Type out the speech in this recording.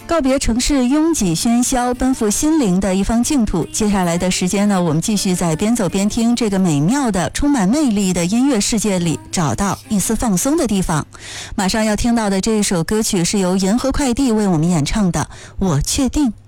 告别城市拥挤喧嚣，奔赴心灵的一方净土。接下来的时间呢，我们继续在边走边听这个美妙的、充满魅力的音乐世界里，找到一丝放松的地方。马上要听到的这一首歌曲是由银河快递为我们演唱的《我确定》。